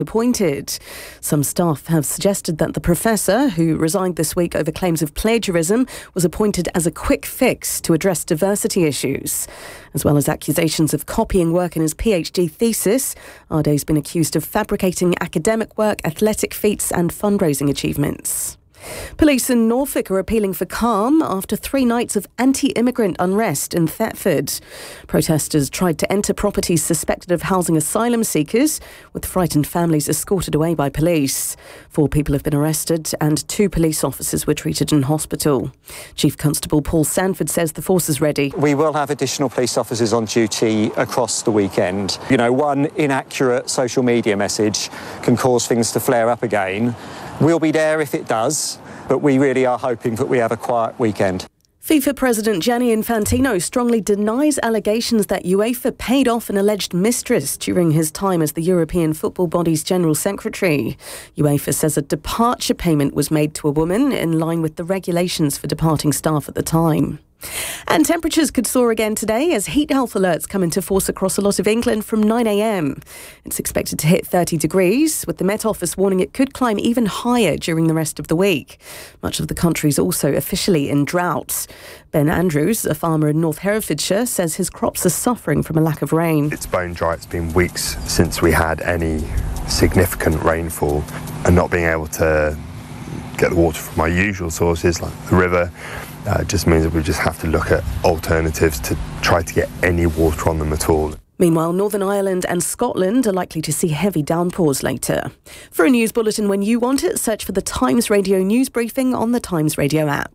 appointed. Some staff have suggested that the professor, who resigned this week over claims of plagiarism, was appointed as a quick fix to address diversity issues. As well as accusations of copying work in his PhD thesis, Ardo's been accused of fabricating academic work, athletic feats and fundraising achievements. Police in Norfolk are appealing for calm after 3 nights of anti-immigrant unrest in Thetford. Protesters tried to enter properties suspected of housing asylum seekers, with frightened families escorted away by police. 4 people have been arrested and 2 police officers were treated in hospital. Chief Constable Paul Sanford says the force is ready. We will have additional police officers on duty across the weekend. You know, one inaccurate social media message can cause things to flare up again. We'll be there if it does, but we really are hoping that we have a quiet weekend. FIFA President Gianni Infantino strongly denies allegations that UEFA paid off an alleged mistress during his time as the European football body's General Secretary. UEFA says a departure payment was made to a woman in line with the regulations for departing staff at the time. And temperatures could soar again today as heat health alerts come into force across a lot of England from 9 a.m. It's expected to hit 30 degrees, with the Met Office warning it could climb even higher during the rest of the week. Much of the country is also officially in drought. Ben Andrews, a farmer in North Herefordshire, says his crops are suffering from a lack of rain. It's bone dry. It's been weeks since we had any significant rainfall, and not being able to get the water from our usual sources like the river just means that we just have to look at alternatives to try to get any water on them at all. Meanwhile, Northern Ireland and Scotland are likely to see heavy downpours later. For a news bulletin when you want it, search for the Times Radio news briefing on the Times Radio app.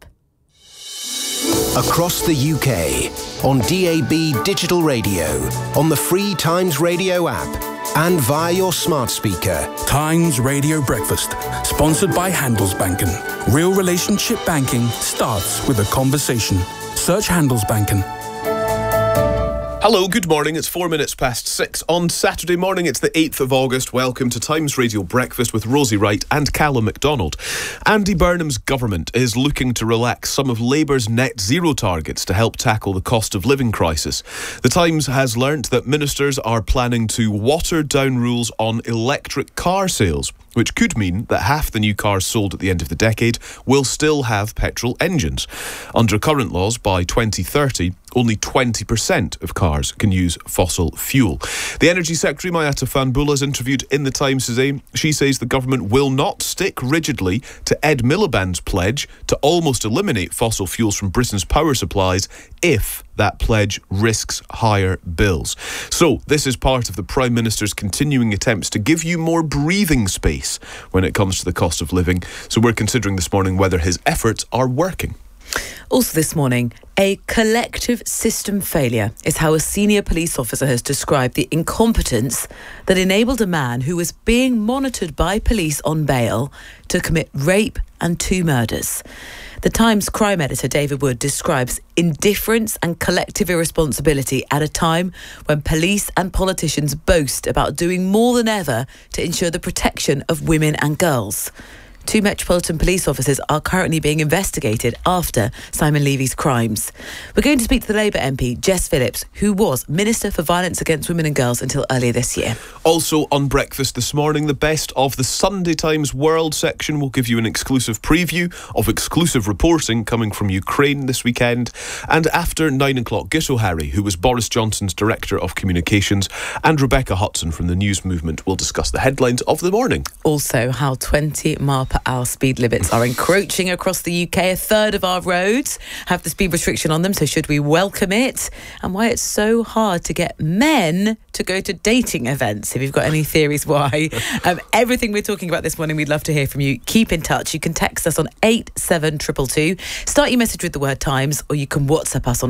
Across the UK, on DAB digital radio, on the free Times Radio app, and via your smart speaker. Times Radio Breakfast, sponsored by Handelsbanken. Real relationship banking starts with a conversation. Search Handelsbanken. Hello, good morning. It's 4 minutes past 6 on Saturday morning. It's the 8th of August. Welcome to Times Radio Breakfast with Rosie Wright and Callum MacDonald. Andy Burnham's government is looking to relax some of Labour's net zero targets to help tackle the cost of living crisis. The Times has learnt that ministers are planning to water down rules on electric car sales, which could mean that half the new cars sold at the end of the decade will still have petrol engines. Under current laws, by 2030, only 20% of cars can use fossil fuel. The Energy Secretary, Mayata Fanbula, is interviewed in The Times today. She says the government will not stick rigidly to Ed Miliband's pledge to almost eliminate fossil fuels from Britain's power supplies if that pledge risks higher bills. So this is part of the Prime Minister's continuing attempts to give you more breathing space when it comes to the cost of living. So we're considering this morning whether his efforts are working. Also this morning, a collective system failure is how a senior police officer has described the incompetence that enabled a man who was being monitored by police on bail to commit rape and 2 murders. The Times crime editor David Wood describes indifference and collective irresponsibility at a time when police and politicians boast about doing more than ever to ensure the protection of women and girls. 2 Metropolitan Police officers are currently being investigated after Simon Levy's crimes. We're going to speak to the Labour MP, Jess Phillips, who was Minister for Violence Against Women and Girls until earlier this year. Also on Breakfast this morning, the best of the Sunday Times World section will give you an exclusive preview of exclusive reporting coming from Ukraine this weekend. And after 9 o'clock, Gito Harry, who was Boris Johnson's Director of Communications, and Rebecca Hudson from the News Movement will discuss the headlines of the morning. Also, how 20 mile per hour speed limits are encroaching across the UK. A third of our roads have the speed restriction on them, so should we welcome it? And why it's so hard to get men to go to dating events, if you've got any theories why. Everything we're talking about this morning, we'd love to hear from you. Keep in touch. You can text us on 87222. Start your message with the word Times, or you can WhatsApp us on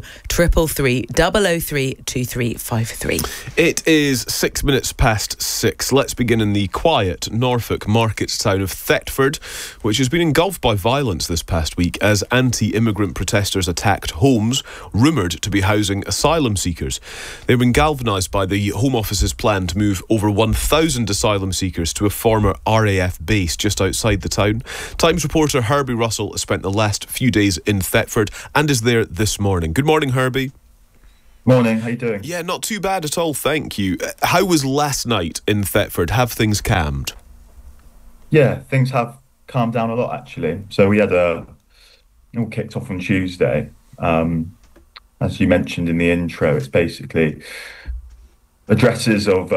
0333 003 2353. It is 6 minutes past 6. Let's begin in the quiet Norfolk market town of Thetford, which has been engulfed by violence this past week as anti-immigrant protesters attacked homes rumoured to be housing asylum seekers. They've been galvanised by the Home Office's plan to move over 1,000 asylum seekers to a former RAF base just outside the town. Times reporter Herbie Russell has spent the last few days in Thetford and is there this morning. Good morning, Herbie. Morning, how you doing? Yeah, not too bad at all, thank you. How was last night in Thetford? Have things calmed? Yeah, things have calmed down a lot, actually. So we had it all kicked off on Tuesday. As you mentioned in the intro, it's basically addresses of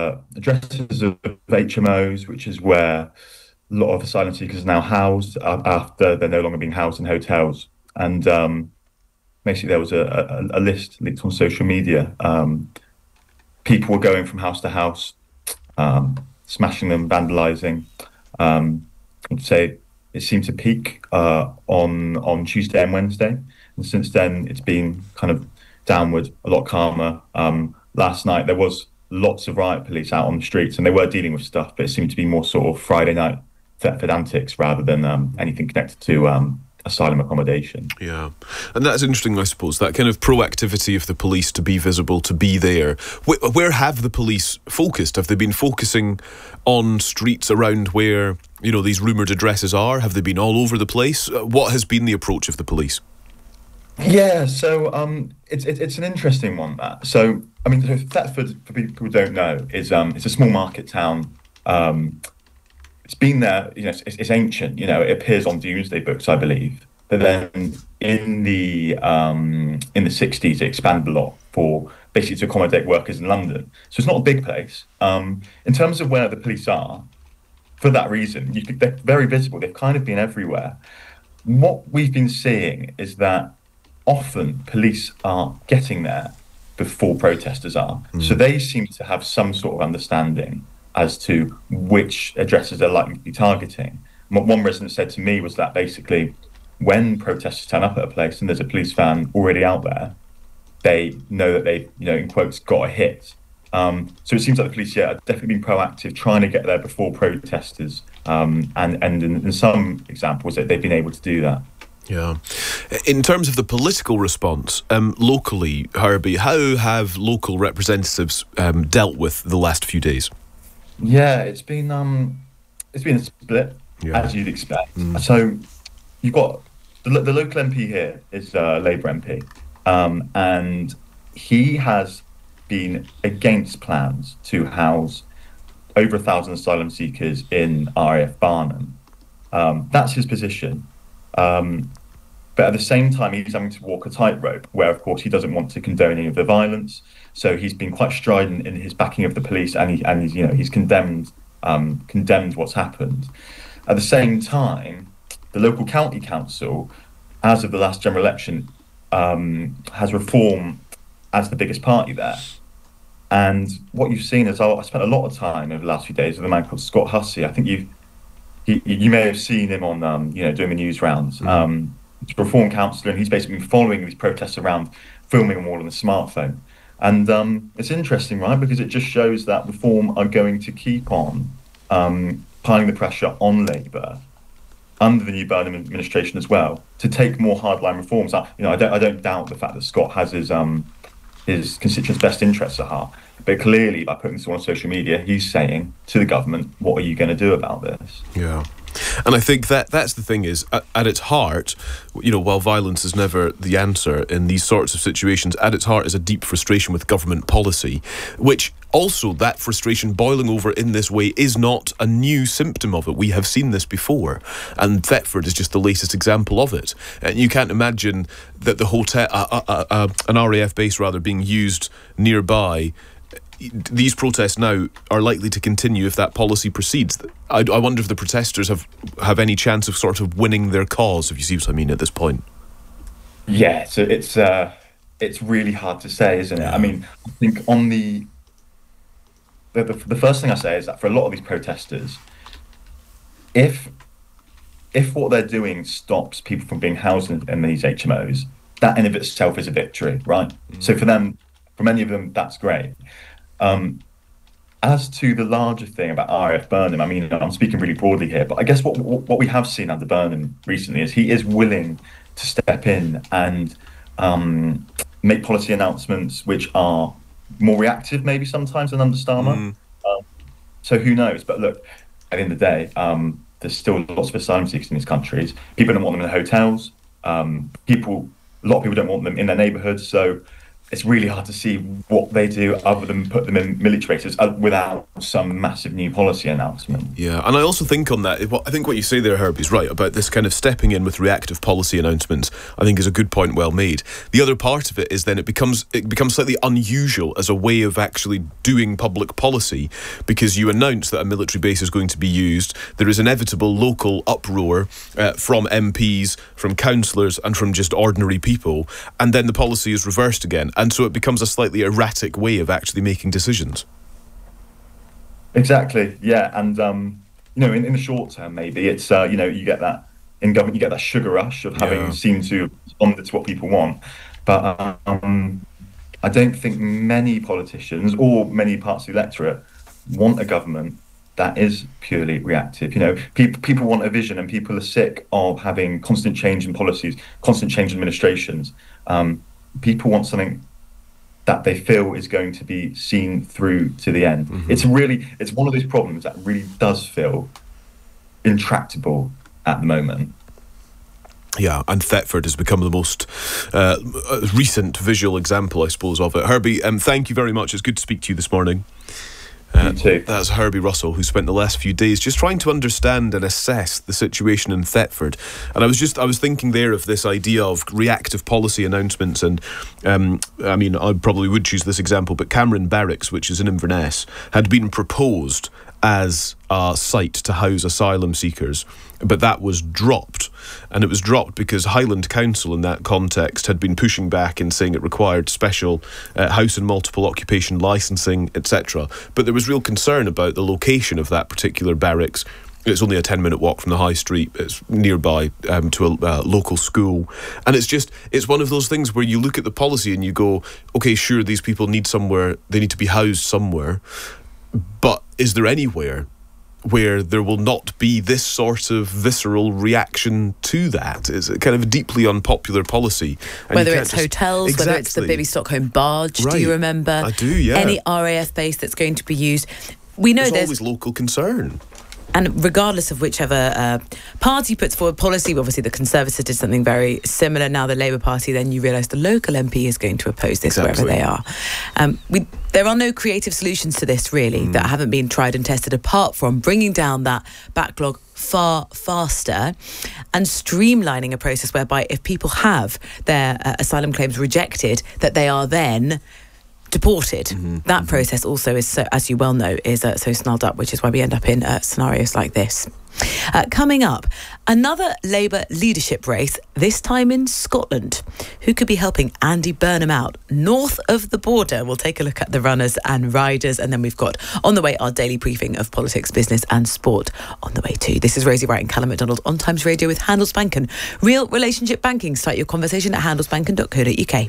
HMOs, which is where a lot of asylum seekers are now housed after they're no longer being housed in hotels. And basically there was a list leaked on social media. People were going from house to house, smashing them, vandalising. I'd say it seemed to peak on Tuesday and Wednesday. And since then, it's been kind of downward, a lot calmer. Last night, there was lots of riot police out on the streets, and they were dealing with stuff, but it seemed to be more sort of Friday night Thetford antics rather than anything connected to asylum accommodation. Yeah, and that's interesting, I suppose, that kind of proactivity of the police to be visible, to be there. Where have the police focused? Have they been focusing on streets around where, these rumoured addresses are? Have they been all over the place? What has been the approach of the police? Yeah, so it's an interesting one, that. So, I mean, Thetford, for people who don't know, is it's a small market town. It's been there, it's ancient, it appears on Domesday Books, I believe. But then in the 60s, it expanded a lot for basically to accommodate workers in London. So it's not a big place. In terms of where the police are, for that reason, they're very visible. They've kind of been everywhere. What we've been seeing is that often police are getting there before protesters are. So they seem to have some sort of understanding as to which addresses they're likely to be targeting. What one resident said to me was that basically when protesters turn up at a place and there's a police van already out there, they know that they've, in quotes, got a hit. So it seems like the police, have definitely been proactive, trying to get there before protesters. And in some examples, they've been able to do that. Yeah. In terms of the political response, locally, Herbie, how have local representatives dealt with the last few days? Yeah, it's been a split, as you'd expect. So you've got the local MP here is Labour MP, and he has been against plans to house over 1,000 asylum seekers in RAF Barnham. That's his position. But at the same time, he's having to walk a tightrope where, of course, he doesn't want to condone any of the violence. So he's been quite strident in his backing of the police, and he's condemned what's happened. At the same time, the local county council, as of the last general election, has Reform as the biggest party there. And what you've seen is, I spent a lot of time over the last few days with a man called Scott Hussey. I think you may have seen him on doing the news rounds. He's a Reform councillor, and he's basically been following these protests around, filming them all on a smartphone. And it's interesting, right, because it just shows that Reform are going to keep on piling the pressure on Labour under the new Burnham administration as well to take more hardline reforms. I don't doubt the fact that Scott has his constituents' best interests at heart, but clearly by putting this on social media, he's saying to the government, "What are you going to do about this?" Yeah. And I think that's the thing is, at its heart, while violence is never the answer in these sorts of situations, at its heart is a deep frustration with government policy, which also, that frustration boiling over in this way is not a new symptom of it. We have seen this before, and Thetford is just the latest example of it. And you can't imagine that the hotel, an RAF base rather, being used nearby. These protests now are likely to continue if that policy proceeds. I wonder if the protesters have any chance of sort of winning their cause, if you see what I mean, at this point. Yeah, so it's really hard to say, isn't it? I mean, I think on the first thing I say is that for a lot of these protesters, if what they're doing stops people from being housed in these HMOs, that in of itself is a victory, right? So for many of them, that's great. As to the larger thing about RAF Burnham, I mean, I'm speaking really broadly here, but I guess what we have seen under Burnham recently is he is willing to step in and make policy announcements which are more reactive maybe sometimes than under Starmer. So who knows? But look, at the end of the day, there's still lots of asylum seekers in these countries. People don't want them in hotels. A lot of people don't want them in their neighbourhoods. So it's really hard to see what they do other than put them in military bases without some massive new policy announcement. Yeah, and I also think on that, I think what you say there, Herbie, is right about this kind of stepping in with reactive policy announcements. I think is a good point, well made. The other part of it is then it becomes slightly unusual as a way of actually doing public policy, because you announce that a military base is going to be used. There is inevitable local uproar from MPs, from councillors, and from just ordinary people, and then the policy is reversed again. And so it becomes a slightly erratic way of actually making decisions. Exactly, yeah. And, in the short term, maybe it's, you get that, in government, you get that sugar rush of having seemed to respond to what people want. But I don't think many politicians or many parts of the electorate want a government that is purely reactive. People want a vision, and people are sick of having constant change in policies, constant change in administrations. People want something that they feel is going to be seen through to the end. Mm-hmm. It's one of those problems that really does feel intractable at the moment. Yeah, and Thetford has become the most recent visual example, I suppose, of it. Herbie, thank you very much. It's good to speak to you this morning. That's Herbie Russell, who spent the last few days just trying to understand and assess the situation in Thetford. And I was thinking there of this idea of reactive policy announcements, and I probably would choose this example, but Cameron Barracks, which is in Inverness, had been proposed as a site to house asylum seekers, but that was dropped. And it was dropped because Highland Council in that context had been pushing back and saying it required special house and multiple occupation licensing, etc. But there was real concern about the location of that particular barracks. It's only a 10-minute walk from the high street. It's nearby to a local school. And it's one of those things where you look at the policy and you go, okay, sure, these people need somewhere, they need to be housed somewhere. But is there anywhere where there will not be this sort of visceral reaction to that? It's a kind of a deeply unpopular policy. And whether it's hotels, whether it's the Baby Stockholm barge, right. Do you remember? I do, yeah. Any RAF base that's going to be used. We know there's always local concern. And regardless of whichever party puts forward policy, obviously the Conservatives did something very similar. Now the Labour Party, then you realise the local MP is going to oppose this wherever they are. There are no creative solutions to this, really, that haven't been tried and tested, apart from bringing down that backlog far faster and streamlining a process whereby if people have their asylum claims rejected, that they are then deported. That process also is, so, as you well know, is so snarled up, which is why we end up in scenarios like this. Coming up, another Labour leadership race, this time in Scotland. Who could be helping Andy Burnham out north of the border? We'll take a look at the runners and riders, and then we've got on the way our daily briefing of politics, business and sport on the way too. This is Rosie Wright and Callum McDonald on Times Radio with Handelsbanken. Real relationship banking. Start your conversation at handelsbanken.co.uk.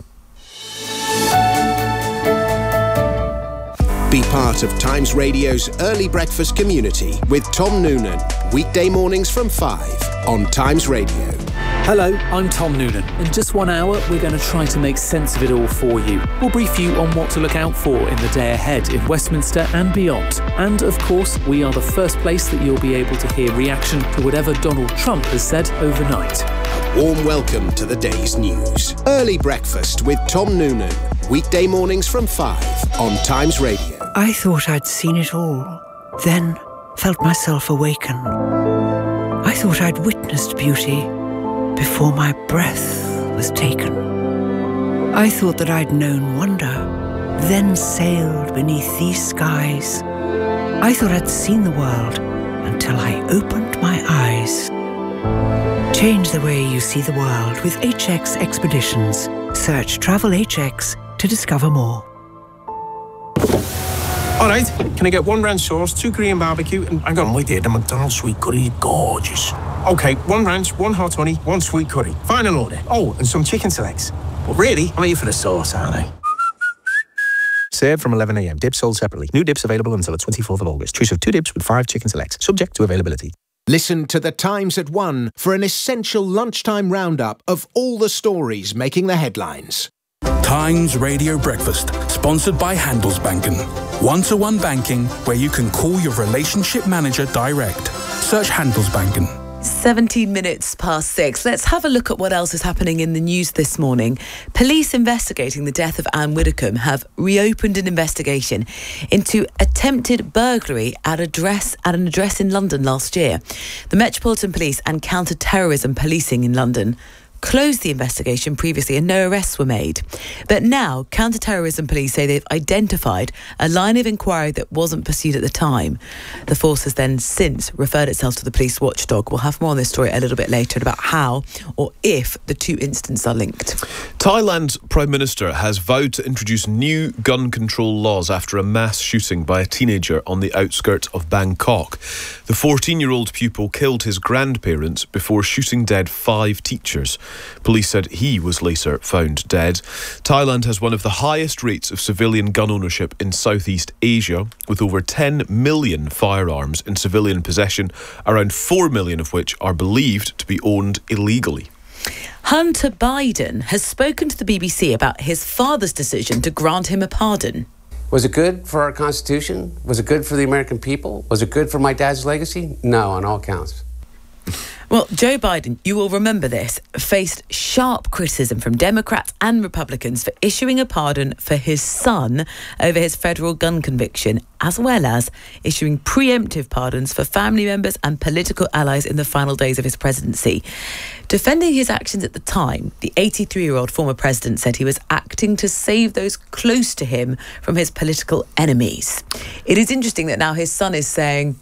Be part of Times Radio's early breakfast community with Tom Noonan. Weekday mornings from 5 on Times Radio. Hello, I'm Tom Noonan. In just 1 hour, we're going to try to make sense of it all for you. We'll brief you on what to look out for in the day ahead in Westminster and beyond. And, of course, we are the first place that you'll be able to hear reaction to whatever Donald Trump has said overnight. A warm welcome to the day's news. Early breakfast with Tom Noonan. Weekday mornings from 5 on Times Radio. I thought I'd seen it all, then felt myself awaken. I thought I'd witnessed beauty before my breath was taken. I thought that I'd known wonder, then sailed beneath these skies. I thought I'd seen the world until I opened my eyes. Change the way you see the world with HX Expeditions. Search Travel HX to discover more. All right, can I get 1 ranch sauce, 2 Korean barbecue, and hang on, wait there, the McDonald's sweet curry, gorgeous. Okay, 1 ranch, 1 hot honey, 1 sweet curry. Final order. Oh, and some chicken selects. But really, I'm here for the sauce, aren't I? Served from 11 a.m. Dips sold separately. New dips available until the 24th of August. Choice of 2 dips with 5 chicken selects. Subject to availability. Listen to The Times at 1 for an essential lunchtime roundup of all the stories making the headlines. Times Radio Breakfast, sponsored by Handelsbanken. One-to-one banking where you can call your relationship manager direct. Search Handelsbanken. 17 minutes past 6. Let's have a look at what else is happening in the news this morning. Police investigating the death of Anne Widdecombe have reopened an investigation into attempted burglary at an address in London last year. The Metropolitan Police and Counter-Terrorism Policing in London closed the investigation previously and no arrests were made. But now, counter-terrorism police say they've identified a line of inquiry that wasn't pursued at the time. The force has then since referred itself to the police watchdog. We'll have more on this story a little bit later about how or if the two incidents are linked. Thailand's Prime Minister has vowed to introduce new gun control laws after a mass shooting by a teenager on the outskirts of Bangkok. The 14-year-old pupil killed his grandparents before shooting dead 5 teachers. Police said he was later found dead. Thailand has one of the highest rates of civilian gun ownership in Southeast Asia, with over 10 million firearms in civilian possession, around 4 million of which are believed to be owned illegally. Hunter Biden has spoken to the BBC about his father's decision to grant him a pardon. Was it good for our Constitution? Was it good for the American people? Was it good for my dad's legacy? No, on all counts. Well, Joe Biden, you will remember this, faced sharp criticism from Democrats and Republicans for issuing a pardon for his son over his federal gun conviction, as well as issuing preemptive pardons for family members and political allies in the final days of his presidency. Defending his actions at the time, the 83-year-old former president said he was acting to save those close to him from his political enemies. It is interesting that now his son is saying,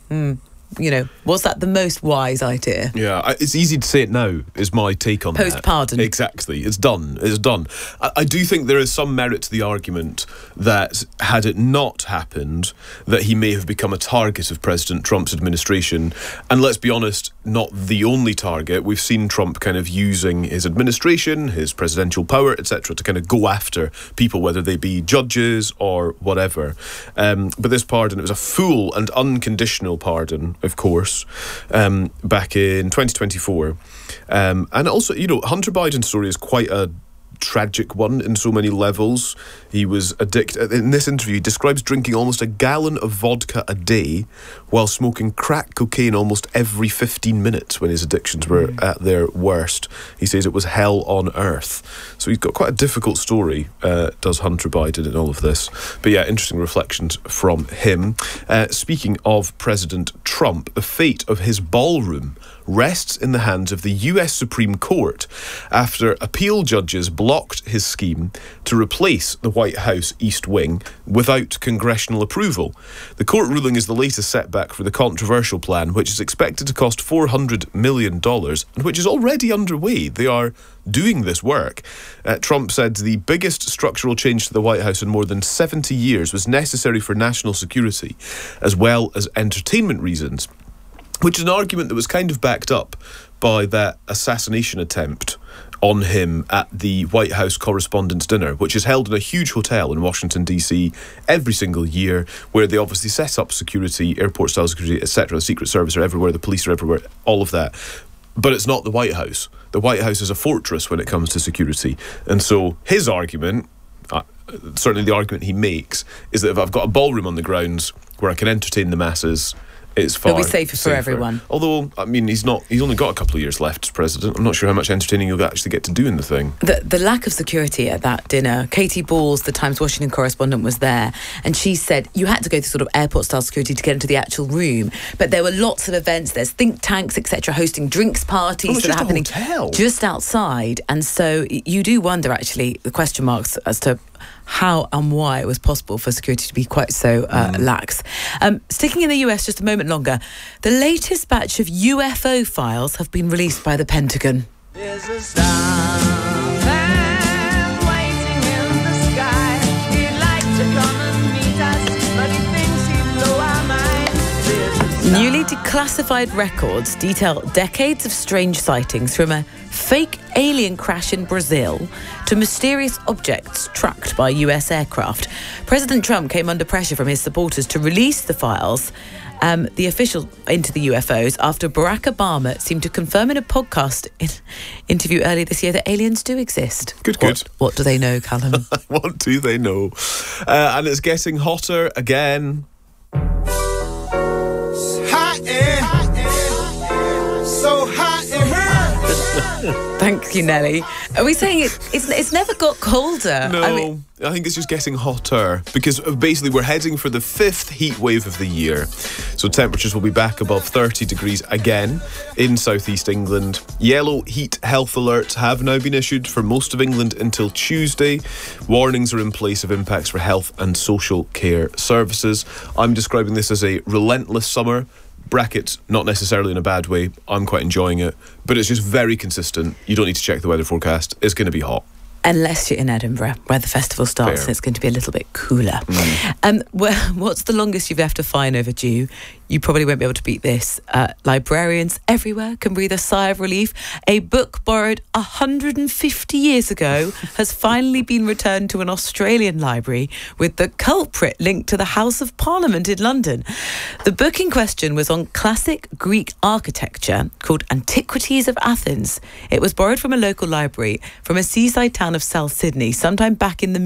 was that the most wise idea? Yeah, it's easy to say it now, is my take on that. Post-pardon. Exactly. It's done. It's done. I do think there is some merit to the argument that had it not happened, that he may have become a target of President Trump's administration. And let's be honest, not the only target. We've seen Trump kind of using his administration, his presidential power, etc., to kind of go after people, whether they be judges or whatever. But this pardon, it was a full and unconditional pardon, of course, back in 2024. And also, Hunter Biden's story is quite a tragic one in so many levels. He was addicted. In this interview, he describes drinking almost a gallon of vodka a day while smoking crack cocaine almost every 15 minutes when his addictions were at their worst. He says it was hell on earth. So he's got quite a difficult story, does Hunter Biden, in all of this. But yeah, interesting reflections from him. Speaking of President Trump, the fate of his ballroom rests in the hands of the US Supreme Court after appeal judges blocked his scheme to replace the White House East Wing without congressional approval. The court ruling is the latest setback for the controversial plan, which is expected to cost $400 million and which is already underway. They are doing this work. Trump said the biggest structural change to the White House in more than 70 years was necessary for national security, as well as entertainment reasons, which is an argument that was kind of backed up by that assassination attempt on him at the White House Correspondents' Dinner, which is held in a huge hotel in Washington, D.C. every single year, where they obviously set up security, airport-style security, etc. The Secret Service are everywhere, the police are everywhere, all of that. But it's not the White House. The White House is a fortress when it comes to security. And so his argument, certainly the argument he makes, is that if I've got a ballroom on the grounds where I can entertain the masses, it's far It'll be safer for everyone. Although, I mean, he's only got a couple of years left as president. I'm not sure how much entertaining you'll actually get to do in the thing. The lack of security at that dinner. Katie Balls, the Times Washington correspondent, was there, and she said you had to go to sort of airport-style security to get into the actual room. But there were lots of events. There's think tanks, etc., hosting drinks parties that are happening just outside. And so you do wonder, actually, the question marks as to how and why it was possible for security to be quite so lax. Sticking in the US just a moment longer, the latest batch of UFO files have been released by the Pentagon. There's a starman waiting in the sky. He'd like to come and meet us, but he thinks he'd blow our mind. Newly declassified records detail decades of strange sightings, from a fake alien crash in Brazil to mysterious objects tracked by US aircraft. President Trump came under pressure from his supporters to release the files, the official into the UFOs, after Barack Obama seemed to confirm in a podcast interview earlier this year that aliens do exist. Good. What do they know, Callum? What do they know? And it's getting hotter again. Hot air, so hot. you, Nelly. Are we saying it's never got colder? No, I think it's just getting hotter because basically we're heading for the 5th heat wave of the year. So temperatures will be back above 30 degrees again in southeast England. Yellow heat health alerts have now been issued for most of England until Tuesday. Warnings are in place of impacts for health and social care services. I'm describing this as a relentless summer. Brackets, not necessarily in a bad way. I'm quite enjoying it, but it's just very consistent. You don't need to check the weather forecast. It's going to be hot. Unless you're in Edinburgh, where the festival starts, and it's going to be a little bit cooler. What's the longest you've left a fine overdue? You probably won't be able to beat this. Librarians everywhere can breathe a sigh of relief. A book borrowed 150 years ago has finally been returned to an Australian library, with the culprit linked to the House of Parliament in London. The book in question was on classic Greek architecture called Antiquities of Athens. It was borrowed from a local library from a seaside town of South Sydney sometime back in the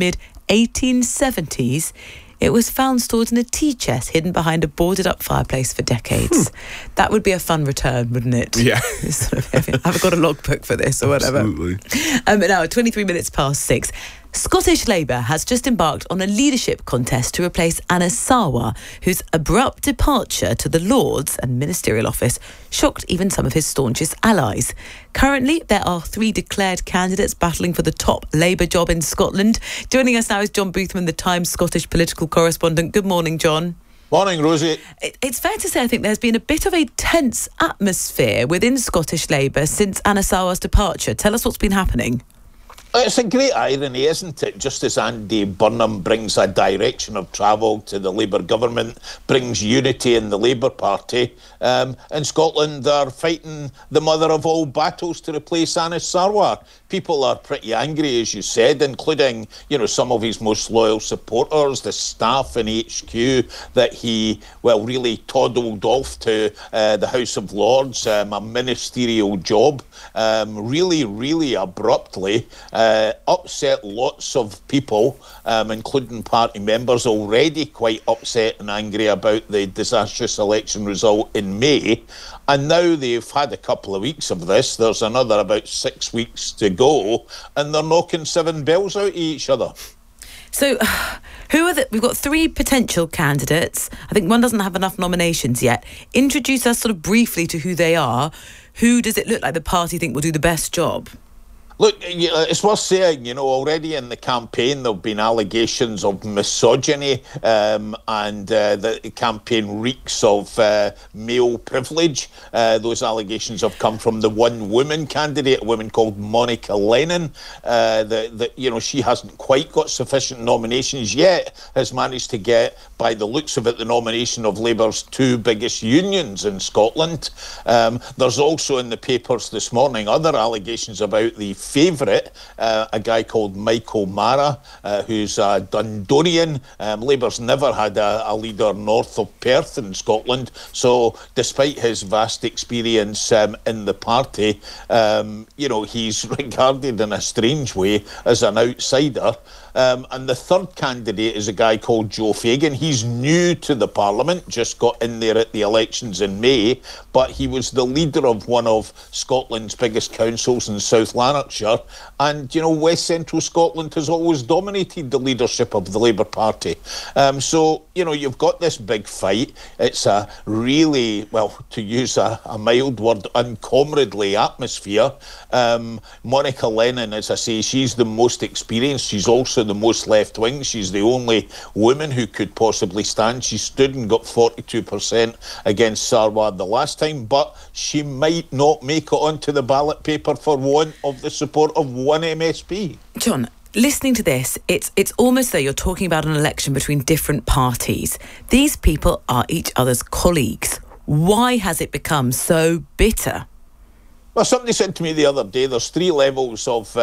mid-1870s. It was found stored in a tea chest hidden behind a boarded-up fireplace for decades. That would be a fun return, wouldn't it? Yeah. I've got a logbook for this or whatever. Absolutely. Now, 23 minutes past 6. Scottish Labour has just embarked on a leadership contest to replace Anna Sarwar, whose abrupt departure to the Lords and ministerial office shocked even some of his staunchest allies. Currently, there are 3 declared candidates battling for the top Labour job in Scotland. Joining us now is John Boothman, the Times Scottish political correspondent. Good morning, John. Morning, Rosie. It's fair to say, I think there's been a bit of a tense atmosphere within Scottish Labour since Anna Sarwar's departure. Tell us what's been happening. It's a great irony, isn't it? Just as Andy Burnham brings a direction of travel to the Labour government, brings unity in the Labour Party, in Scotland they're fighting the mother of all battles to replace Anna Sarwar. People are pretty angry, as you said, including, some of his most loyal supporters, the staff in HQ, that he, really toddled off to the House of Lords, a ministerial job, really abruptly. Upset lots of people, including party members, already quite upset and angry about the disastrous election result in May. And now they've had a couple of weeks of this. There's another about 6 weeks to go, and they're knocking 7 bells out of each other. So, we've got 3 potential candidates. I think one doesn't have enough nominations yet. Introduce us sort of briefly to who they are. Who does it look like the party think will do the best job? Look, it's worth saying, already in the campaign there have been allegations of misogyny, and the campaign reeks of male privilege. Those allegations have come from the one woman candidate, a woman called Monica Lennon. She hasn't quite got sufficient nominations yet, has managed to get, by the looks of it, the nomination of Labour's 2 biggest unions in Scotland. There's also in the papers this morning other allegations about the favourite, a guy called Michael Mara, who's a Dundonian. Labour's never had a leader north of Perth in Scotland, so despite his vast experience in the party, he's regarded in a strange way as an outsider. And the third candidate is a guy called Joe Fagan. He's new to the Parliament, just got in there at the elections in May, but he was the leader of one of Scotland's biggest councils in South Lanarkshire. And, West Central Scotland has always dominated the leadership of the Labour Party. So, you've got this big fight. It's a really, to use a mild word, uncomradely atmosphere. Monica Lennon, as I say, she's the most experienced. She's also the most left-wing. She's the only woman who could possibly stand. She stood and got 42% against Sarwar the last time, but she might not make it onto the ballot paper for want of the support of one MSP. John, listening to this, it's almost though you're talking about an election between different parties. These people are each other's colleagues. Why has it become so bitter? Well, somebody said to me the other day, there's 3 levels of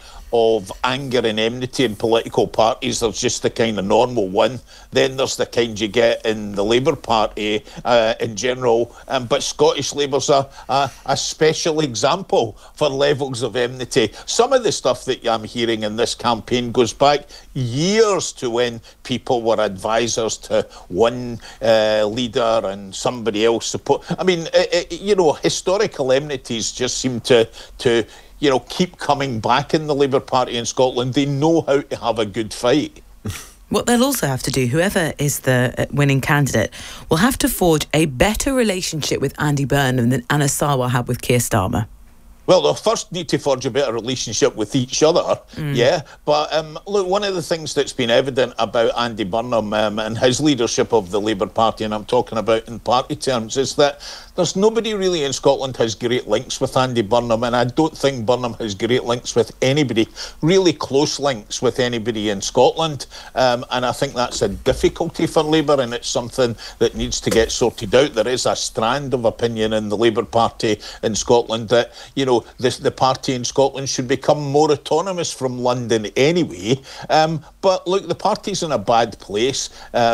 anger and enmity in political parties. There's just the kind of normal one. Then there's the kind you get in the Labour Party in general. But Scottish Labour's a special example for levels of enmity. Some of the stuff that I'm hearing in this campaign goes back years to when people were advisors to one leader and somebody else support. I mean, historical enmities just seem to keep coming back in the Labour Party in Scotland. They know how to have a good fight. What they'll also have to do, whoever is the winning candidate, will have to forge a better relationship with Andy Burnham than Anna Sarwar had with Keir Starmer. Well, they'll first need to forge a better relationship with each other, yeah. But look, one of the things that's been evident about Andy Burnham and his leadership of the Labour Party, and I'm talking about in party terms, is that there's nobody really in Scotland has great links with Andy Burnham, and I don't think Burnham has great links with anybody, really close links with anybody in Scotland. And I think that's a difficulty for Labour, and it's something that needs to get sorted out. There is a strand of opinion in the Labour Party in Scotland that, the party in Scotland should become more autonomous from London anyway. But look, the party's in a bad place.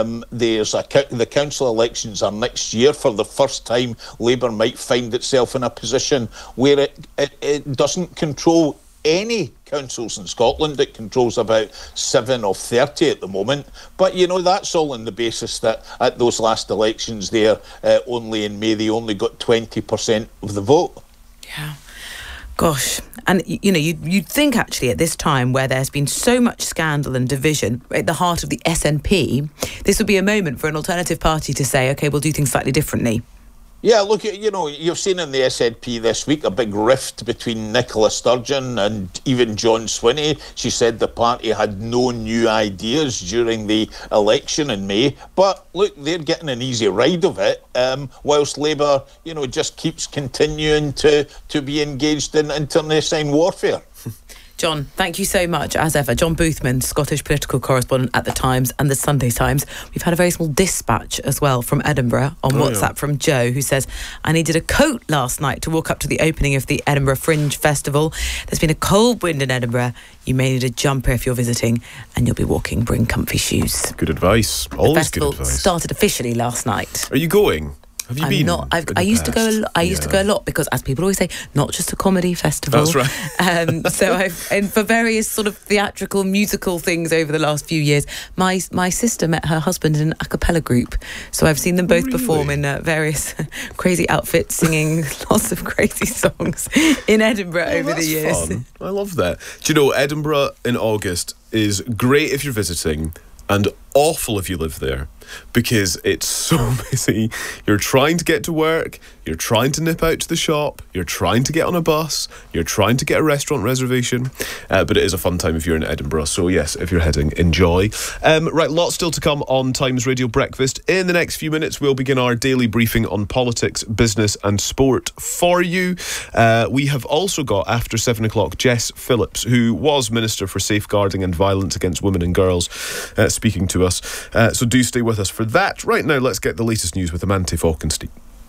The council elections are next year. For the first time, Labour might find itself in a position where it doesn't control any councils in Scotland. It controls about 7 of 30 at the moment. But, that's all on the basis that at those last elections there, only in May, they only got 20% of the vote. Yeah. Gosh, and you'd think actually at this time where there's been so much scandal and division at the heart of the SNP, this would be a moment for an alternative party to say, OK, we'll do things slightly differently. Yeah, look, you've seen in the SNP this week a big rift between Nicola Sturgeon and even John Swinney. She said the party had no new ideas during the election in May. But look, they're getting an easy ride of it, whilst Labour, just keeps continuing to be engaged in internecine warfare. John, thank you so much, as ever. John Boothman, Scottish political correspondent at The Times and The Sunday Times. We've had a very small dispatch as well from Edinburgh on WhatsApp from Joe, who says, I needed a coat last night to walk up to the opening of the Edinburgh Fringe Festival. There's been a cold wind in Edinburgh. You may need a jumper if you're visiting, and you'll be walking. Bring comfy shoes. Good advice. Always good advice. The festival started officially last night. Are you going? Have you been? Not. I used to go. I used to go a lot because, as people always say, not just a comedy festival. That's right. So and for various sort of theatrical, musical things over the last few years, my sister met her husband in an a cappella group. So I've seen them both perform in various crazy outfits, singing lots of crazy songs in Edinburgh over the years. Fun. I love that. Do you know, Edinburgh in August is great if you're visiting and awful if you live there, because it's so busy. You're trying to get to work, you're trying to nip out to the shop, you're trying to get on a bus, you're trying to get a restaurant reservation, but it is a fun time if you're in Edinburgh. So yes, if you're heading, enjoy. Right, lots still to come on Times Radio Breakfast. In the next few minutes, we'll begin our daily briefing on politics, business and sport for you. We have also got, after 7 o'clock, Jess Phillips, who was Minister for Safeguarding and Violence Against Women and Girls, speaking to us. So do stay with us for that. Right now, let's get the latest news with Amante Falkenstein.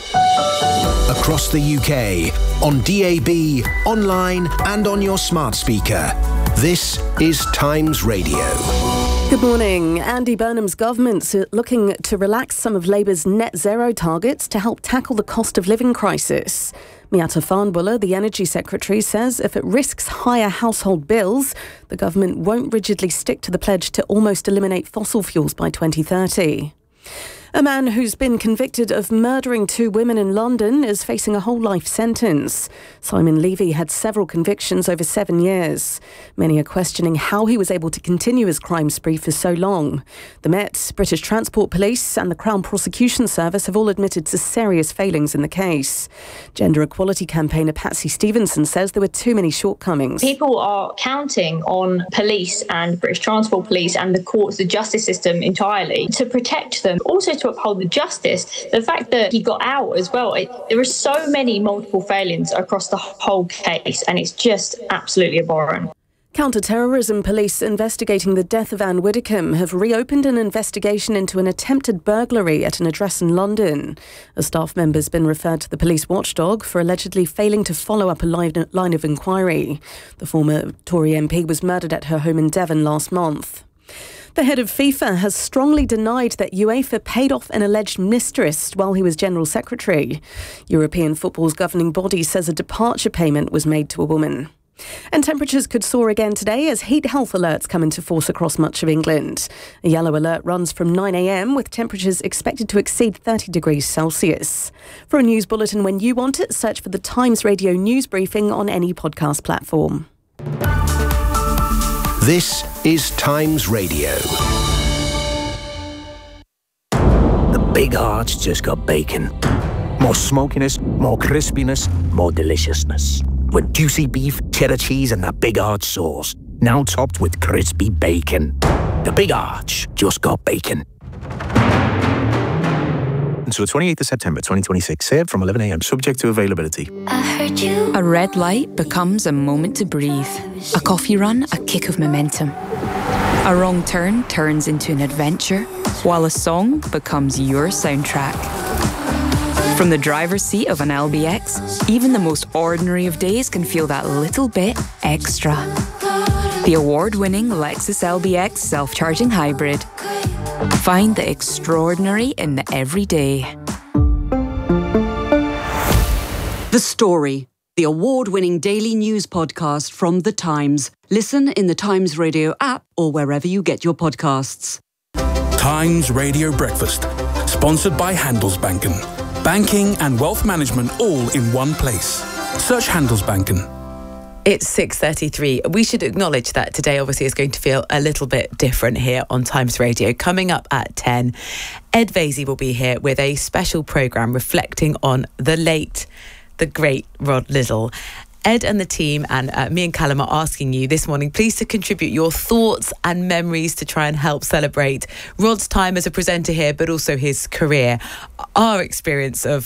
Across the UK, on DAB, online and on your smart speaker. This is Times Radio. Good morning. Andy Burnham's government's looking to relax some of Labour's net zero targets to help tackle the cost of living crisis. Miatta Fahnbulleh, the Energy Secretary, says if it risks higher household bills, the government won't rigidly stick to the pledge to almost eliminate fossil fuels by 2030. A man who's been convicted of murdering 2 women in London is facing a whole life sentence. Simon Levy had several convictions over 7 years. Many are questioning how he was able to continue his crime spree for so long. The Met, British Transport Police and the Crown Prosecution Service have all admitted to serious failings in the case. Gender equality campaigner Patsy Stevenson says there were too many shortcomings. People are counting on police and British Transport Police and the courts, the justice system entirely, to protect them. Also to uphold the justice. The fact that he got out as well, there are so many multiple failings across the whole case, and it's just absolutely abhorrent. Counter-terrorism police investigating the death of Anne Widdecombe have reopened an investigation into an attempted burglary at an address in London. A staff member has been referred to the police watchdog for allegedly failing to follow up a line of inquiry. The former Tory MP was murdered at her home in Devon last month. The head of FIFA has strongly denied that UEFA paid off an alleged mistress while he was General Secretary. European football's governing body says a departure payment was made to a woman. And temperatures could soar again today as heat health alerts come into force across much of England. A yellow alert runs from 9 a.m, with temperatures expected to exceed 30 degrees Celsius. For a news bulletin when you want it, search for the Times Radio news briefing on any podcast platform. This is Times Radio. The Big Arch just got bacon. More smokiness, more crispiness, more deliciousness. With juicy beef, cheddar cheese and that Big Arch sauce. Now topped with crispy bacon. The Big Arch just got bacon. Until the 28th of September 2026, served from 11 a.m, subject to availability. A red light becomes a moment to breathe. A coffee run, a kick of momentum. A wrong turn turns into an adventure, while a song becomes your soundtrack. From the driver's seat of an LBX, even the most ordinary of days can feel that little bit extra. The award-winning Lexus LBX self-charging hybrid. Find the extraordinary in the everyday. The Story, the award-winning daily news podcast from The Times. Listen in the Times Radio app or wherever you get your podcasts. Times Radio Breakfast, sponsored by Handelsbanken. Banking and wealth management all in one place. Search Handelsbanken. It's 6:33. We should acknowledge that today obviously is going to feel a little bit different here on Times Radio. Coming up at 10, Ed Vaizey will be here with a special programme reflecting on the great Rod Liddle. Ed and the team and me and Callum are asking you this morning, please to contribute your thoughts and memories to try and help celebrate Rod's time as a presenter here, but also his career. Our experience of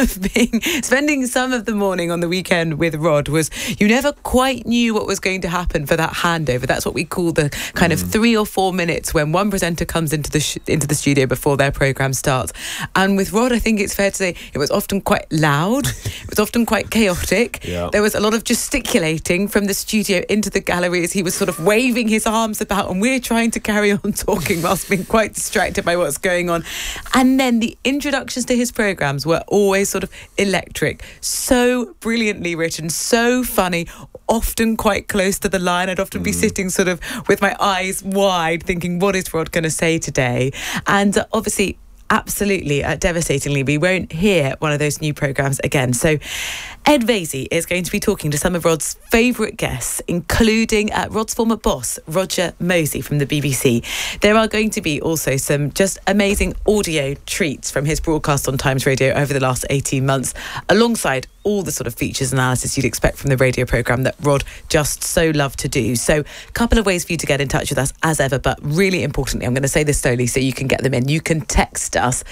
spending some of the morning on the weekend with Rod was you never quite knew what was going to happen for that handover. That's what we call the kind of 3 or 4 minutes when one presenter comes into the studio before their programme starts. And with Rod, I think it's fair to say it was often quite loud. It was often quite chaotic. Yeah. There was a lot of gesticulating from the studio into the gallery as he was sort of waving his arms about, and we're trying to carry on talking whilst being quite distracted by what's going on. And then the introductions to his programmes were always sort of electric, so brilliantly written, so funny, often quite close to the line. I'd often be sitting sort of with my eyes wide thinking, what is Rod going to say today? And obviously, absolutely, devastatingly, we won't hear one of those new programmes again. So Ed Vaizey is going to be talking to some of Rod's favourite guests, including Rod's former boss, Roger Mosey from the BBC. There are going to be also some just amazing audio treats from his broadcast on Times Radio over the last 18 months, alongside all the sort of features analysis you'd expect from the radio programme that Rod just so loved to do. So a couple of ways for you to get in touch with us as ever, but really importantly, I'm going to say this slowly so you can get them in. You can text us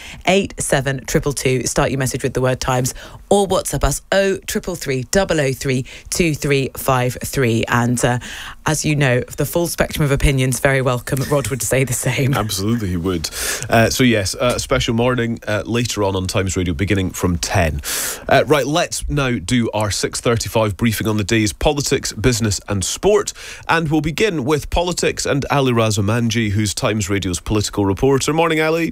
87222, start your message with the word Times, or WhatsApp us 0333 003 2353. And as you know, the full spectrum of opinions, very welcome. Rod would say the same. Absolutely, he would. So yes, a special morning later on Times Radio beginning from 10. Right, let's now do our 6:35 briefing on the day's politics, business and sport. And we'll begin with politics and Ali Raza Manji, who's Times Radio's political reporter. Morning, Ali.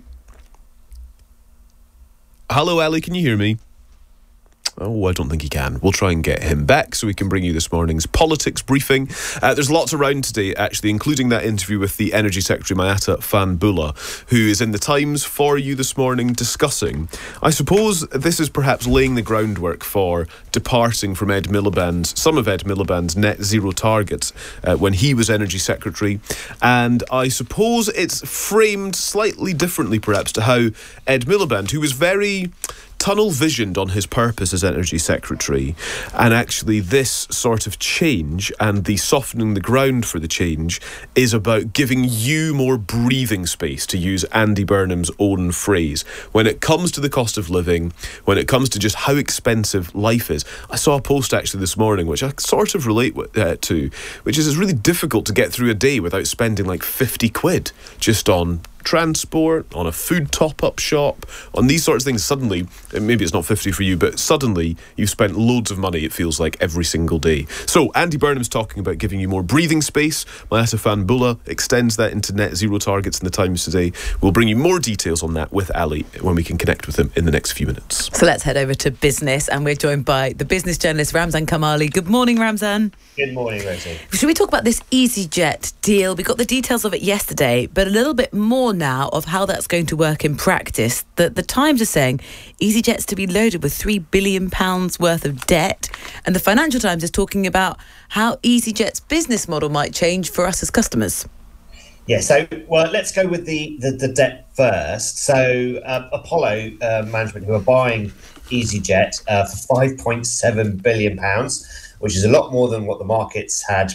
Hello, Ali, can you hear me? Oh, I don't think he can. We'll try and get him back so we can bring you this morning's politics briefing. There's lots around today, actually, including that interview with the Energy Secretary, Mayata Fanbullah, who is in the Times for you this morning discussing. I suppose this is perhaps laying the groundwork for departing from some of Ed Miliband's net zero targets when he was Energy Secretary. And I suppose it's framed slightly differently, perhaps, to how Ed Miliband, who was very tunnel visioned on his purpose as Energy Secretary, and actually this sort of change and the softening the ground for the change is about giving you more breathing space, to use Andy Burnham's own phrase, when it comes to the cost of living, when it comes to just how expensive life is. I saw a post actually this morning which I sort of relate to, which is it's really difficult to get through a day without spending like 50 quid just on transport, on a food top-up shop, on these sorts of things. Suddenly, maybe it's not 50 for you, but suddenly you've spent loads of money, it feels like, every single day. So Andy Burnham's talking about giving you more breathing space. Mayata Fanbullah extends that into net zero targets in the Times today. We'll bring you more details on that with Ali when we can connect with him in the next few minutes. So let's head over to business, and we're joined by the business journalist Ramzan Kamali. Good morning, Ramzan. Good morning, Rosie. Should we talk about this EasyJet deal? We got the details of it yesterday, but a little bit more now of how that's going to work in practice. The Times is saying EasyJet's to be loaded with £3 billion worth of debt, and the Financial Times is talking about how EasyJet's business model might change for us as customers. Yeah, so, well, let's go with the debt first. So Apollo management, who are buying EasyJet for £5.7 billion, which is a lot more than what the markets had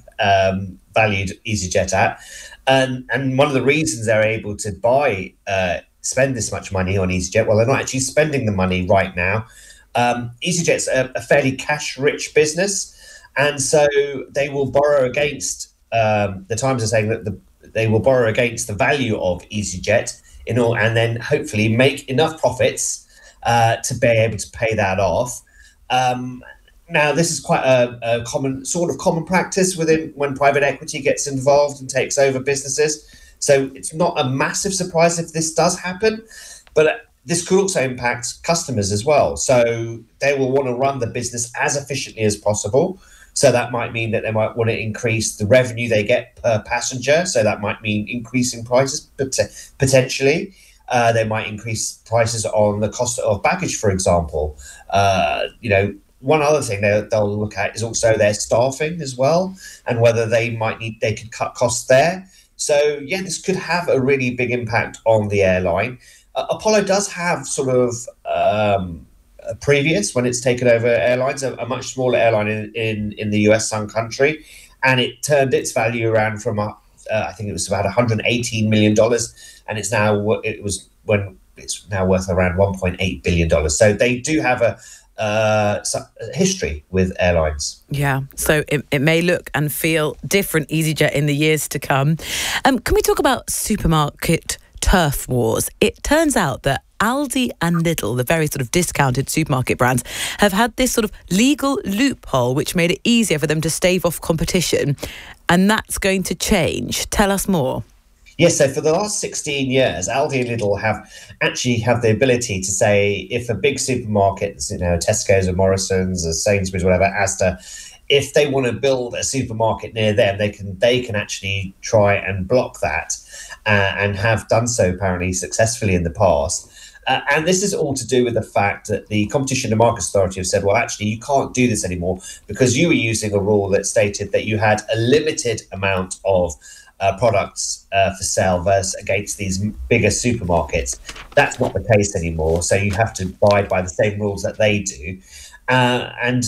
valued EasyJet at. And one of the reasons they're able to spend this much money on EasyJet, well, they're not actually spending the money right now. EasyJet's a fairly cash-rich business, and so they will borrow against, the Times are saying that they will borrow against the value of EasyJet and then hopefully make enough profits to be able to pay that off. Now, this is quite a common practice when private equity gets involved and takes over businesses. So it's not a massive surprise if this does happen, but this could also impact customers as well. So they will want to run the business as efficiently as possible. So that might mean that they might want to increase the revenue they get per passenger. So that might mean increasing prices potentially. They might increase prices on the cost of baggage, for example. One other thing they'll look at is also their staffing as well, and whether they could cut costs there. So yeah, this could have a really big impact on the airline. Apollo does have sort of a previous when it's taken over airlines, a much smaller airline in the US Sun Country, and it turned its value around from I think it was about $118 million, and it's now worth around $1.8 billion. So they do have a history with airlines. Yeah, so it may look and feel different, EasyJet, in the years to come. Can we talk about supermarket turf wars? It turns out that Aldi and Lidl, the very sort of discounted supermarket brands, have had this sort of legal loophole which made it easier for them to stave off competition, and that's going to change. Tell us more. Yes, so for the last 16 years, Aldi and Lidl have the ability to say, if a big supermarket, Tesco's or Morrison's or Sainsbury's, whatever, Asda, if they want to build a supermarket near them, they can actually try and block that, and have done so apparently successfully in the past. And this is all to do with the fact that the Competition and Markets Authority have said, well, actually, you can't do this anymore because you were using a rule that stated that you had a limited amount of products for sale versus against these bigger supermarkets. That's not the case anymore. So you have to abide by the same rules that they do. And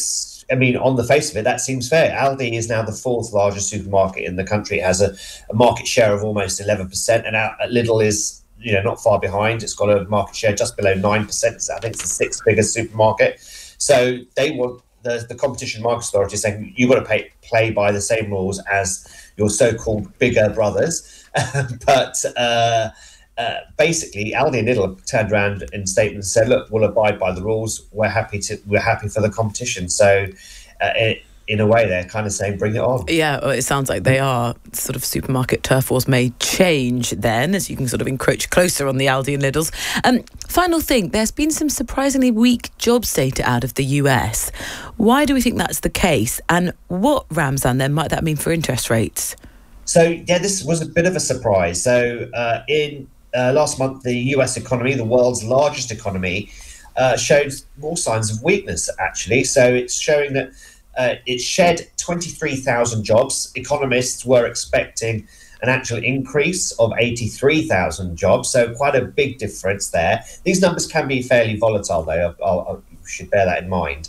on the face of it, that seems fair. Aldi is now the fourth largest supermarket in the country. It has a market share of almost 11%, and Lidl is not far behind. It's got a market share just below 9%. So I think it's the sixth biggest supermarket. So they want the Competition and Markets Authority saying you've got to play by the same rules as your so-called bigger brothers. But basically, Aldi and Lidl have turned around in statements and said, look, we'll abide by the rules. We're happy for the competition. So in a way, they're kind of saying, bring it on. Yeah, well, it sounds like they are. Sort of supermarket turf wars may change then, as you can sort of encroach closer on the Aldi and Lidls. Final thing, there's been some surprisingly weak jobs data out of the US. Why do we think that's the case? And what, Ramzan, then, might that mean for interest rates? So, yeah, this was a bit of a surprise. So, in last month, the US economy, the world's largest economy, showed more signs of weakness, actually. So it's showing that it shed 23,000 jobs. Economists were expecting an actual increase of 83,000 jobs, so quite a big difference there. These numbers can be fairly volatile, though. You should bear that in mind.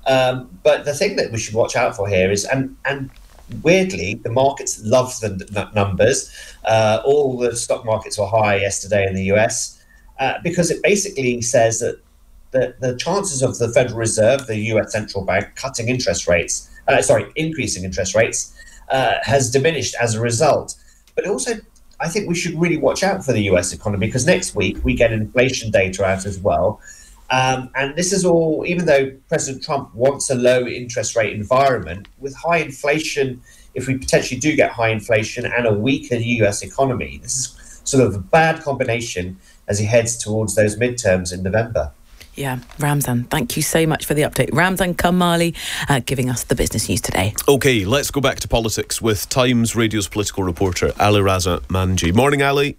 But the thing that we should watch out for here is, and weirdly, the markets love the numbers. All the stock markets were high yesterday in the US because it basically says that the chances of the Federal Reserve, the US central bank, increasing interest rates, has diminished as a result. But also, I think we should really watch out for the US economy, because next week we get inflation data out as well. And this is all, even though President Trump wants a low interest rate environment, with high inflation, if we potentially do get high inflation and a weaker US economy, this is sort of a bad combination as he heads towards those midterms in November. Yeah, Ramzan, thank you so much for the update. Ramzan Kamali giving us the business news today. OK, let's go back to politics with Times Radio's political reporter Ali Raza Manji. Morning, Ali.